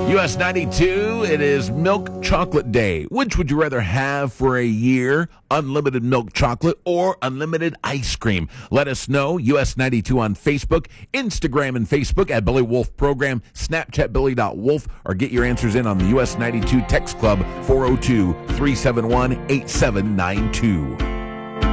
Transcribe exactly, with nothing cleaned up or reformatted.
U S ninety-two, it is Milk Chocolate Day. Which would you rather have for a year? Unlimited milk chocolate or unlimited ice cream? Let us know. U S ninety-two on Facebook, Instagram and Facebook at Billy Wolf Program, Snapchat Billy dot Wolf, or get your answers in on the U S ninety-two Text Club, four oh two, three seven one, eight seven nine two.